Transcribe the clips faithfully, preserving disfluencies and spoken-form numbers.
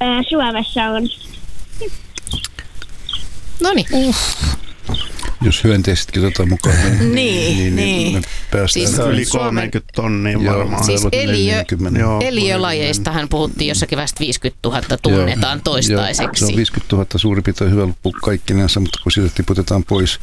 ää, Suomessa on. Noniin. Uh. Jos hyönteisetkin otetaan mukaan, niin, niin, niin, niin me päästään. Siis yli kolmekymmentä tonnia varmaan. Siis eliö, eliölajeistahan puhuttiin jossakin vasta viisikymmentätuhatta tunnetaan joo, toistaiseksi. Joo, se on viisikymmentätuhatta suurin piirtein hyvä loppu kaikkinensa, mutta kun siitä tiputetaan pois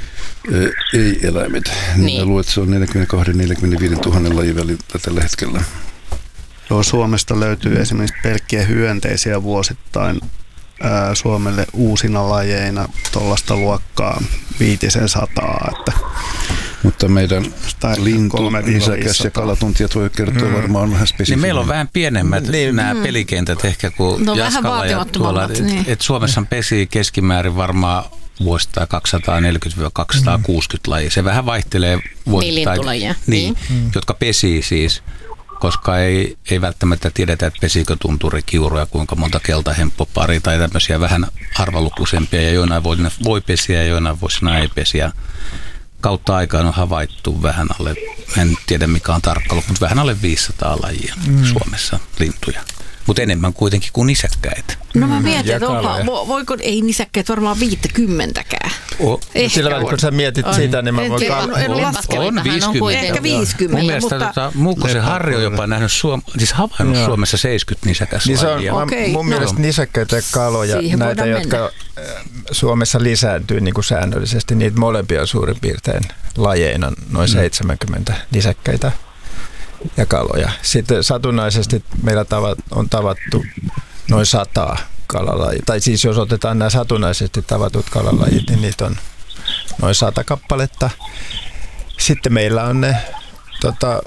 ei-eläimet, niin, niin. luulen, että se on neljäkymmentäkaksi neljäkymmentäviisi tuhannen lajin välillä tällä hetkellä. Joo, Suomesta löytyy esimerkiksi pelkkiä hyönteisiä vuosittain ää, Suomelle uusina lajeina tuollaista luokkaa viitisen sataa. Että mutta meidän lintu, nisäkäs ja kalatuntijat voi kertoa mm. varmaan vähän spesifiä. Niin meillä on vähän pienemmät niin. nämä mm. pelikentät ehkä kuin no, Jaskalla ja tuolla. Niin. Et Suomessa pesii keskimäärin varmaan vuosittain kaksisataaneljäkymmentä kaksisataakuusikymmentä lajia. Se vähän vaihtelee vuosittain, niin, niin, mm. jotka pesii siis, koska ei, ei välttämättä tiedetä, että pesiikö tunturi kiuruja, kuinka monta keltahemppoparia tai tämmöisiä vähän harvalukuisempia ja joinain vuosina voi pesiä ja joinain vuosina ei pesiä. Kautta aikaan on havaittu vähän alle, en tiedä mikä on tarkka luku, mutta vähän alle viisisataa lajia mm. Suomessa lintuja. Mutta enemmän kuitenkin kuin nisäkkäitä. No mä mietin, että onko, voiko, ei nisäkkäitä varmaan viittäkymmentäkään. Oh, sillä välillä kun sä mietit on, sitä, niin mä voin katsoa. On viisikymmentä. Ehkä viisikymmentä. Mun mielestä mutta tota, Muukkosen Harri on jopa nähnyt Suom- siis havainnut Joo. Suomessa seitsemänkymmentä nisäkäslajia. Niin okay, mun no. mielestä nisäkkäitä ja kaloja, siihen näitä, jotka mennä. Suomessa lisääntyy niin kuin säännöllisesti, niitä molempia suurin piirtein lajeina noin mm. seitsemänkymmentä nisäkkäitä ja kaloja. Sitten satunnaisesti meillä on tavattu noin sata kalalajia. Tai siis jos otetaan nämä satunnaisesti tavatut kalalajit, niin niitä on noin sata kappaletta. Sitten meillä on ne tota,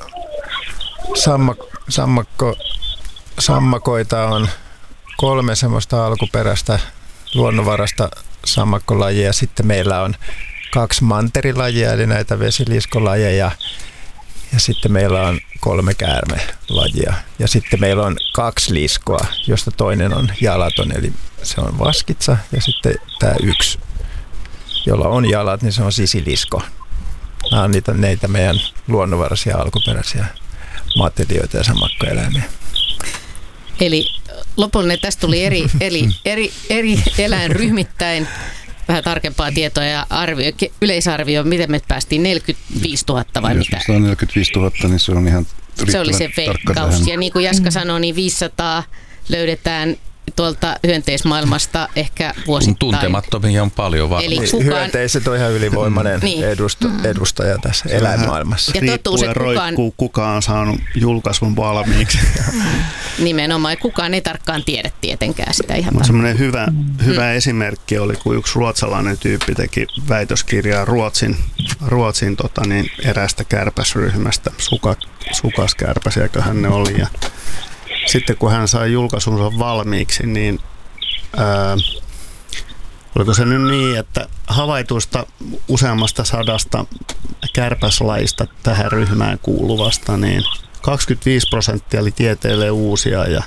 sammak, sammakko, sammakoita on kolme semmoista alkuperäistä luonnonvarasta sammakkolajia. Sitten meillä on kaksi manterilajia, eli näitä vesiliskolajeja. Ja sitten meillä on kolme käärmelajia. Ja sitten meillä on kaksi liskoa, josta toinen on jalaton, eli se on vaskitsa. Ja sitten tämä yksi, jolla on jalat, niin se on sisilisko. Nämä on niitä, niitä meidän luonnonvaraisia alkuperäisiä matelioita ja sammakkoeläimiä. Eli lopullinen tästä tuli eri, eri, eri, eri eläinryhmittäin. Vähän tarkempaa tietoa ja arvio, yleisarvio, miten me päästiin neljäkymmentäviisituhatta vai jos mitä? Jos on neljäkymmentäviisituhatta, niin se on ihan se oli se veikkaus. Ja niin kuin Jaska sanoi, niin viisisataa löydetään tuolta hyönteismaailmasta ehkä vuosittain. Tuntemattomia on paljon varmaan. Kukaan... Hyönteiset on ihan ylivoimainen niin. edustu, edustaja tässä se eläinmaailmassa. Ja totuus, että kukaan... kukaan on saanut julkaisun valmiiksi. Nimenomaan. Kukaan ei tarkkaan tiedä tietenkään sitä ihan varmaan. Semmoinen hyvä, hyvä mm. esimerkki oli, kun yksi ruotsalainen tyyppi teki väitöskirjaa Ruotsin, Ruotsin tota niin, eräästä kärpäsryhmästä. Suka, sukaskärpäsiäköhän ne oli. Ja sitten kun hän sai julkaisunsa valmiiksi, niin ää, oliko se nyt niin, että havaituista useammasta sadasta kärpäslajista tähän ryhmään kuuluvasta, niin kaksikymmentäviisi prosenttia oli tieteelle uusia ja,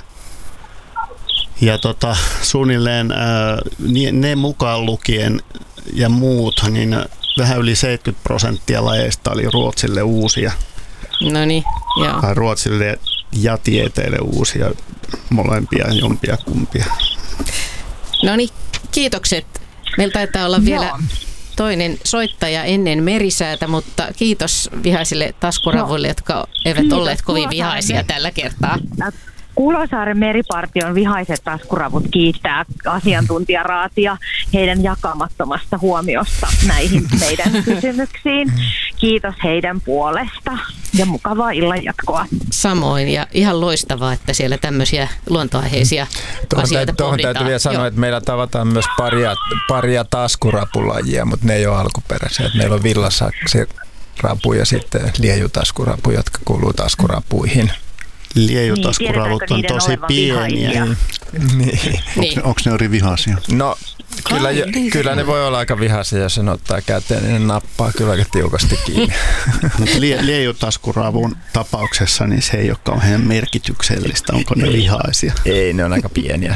ja tota, suunnilleen ää, ne mukaan lukien ja muut, niin vähän yli seitsemänkymmentä prosenttia lajeista oli Ruotsille uusia. No niin, joo. Tai Ruotsille ja tieteelle uusia, molempia, jompia, kumpia. No niin, kiitokset. Meillä taitaa olla vielä Joo. toinen soittaja ennen merisäätä, mutta kiitos vihaisille taskuravuille, no. jotka eivät kiitos. olleet kovin vihaisia tällä kertaa. Kulosaaren meripartion vihaiset taskuravut kiittää asiantuntijaraatia heidän jakamattomasta huomiosta näihin meidän kysymyksiin. Kiitos heidän puolesta ja mukavaa illan jatkoa. Samoin ja ihan loistavaa, että siellä tämmöisiä luontoaiheisia tuohon asioita täytyy, pohditaan. Täytyy vielä sanoa, Joo. että meillä tavataan myös paria, paria taskurapulajia, mutta ne ei ole alkuperäisiä. Meillä on villasaksirapu ja sitten liejutaskurappu, jotka kuuluu taskurapuihin. Liejutaskuraavut on tosi pieniä. Niin. Niin. Onko ne eri vihaisia? No, kyllä, Ai, niin kyllä ne voi olla aika vihaisia, jos sen ottaa käteen, niin ne nappaa kyllä aika tiukasti kiinni. Liejutaskuravun tapauksessa niin se ei ole kauhean merkityksellistä. Onko ne vihaisia? Ei, ne on aika pieniä.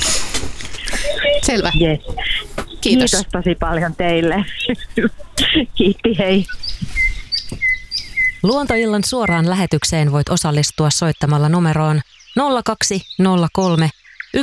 Selvä. Yes. Kiitos. Kiitos tosi paljon teille. Kiitti, hei. Luontoillan suoraan lähetykseen voit osallistua soittamalla numeroon nolla kaksi nolla kolme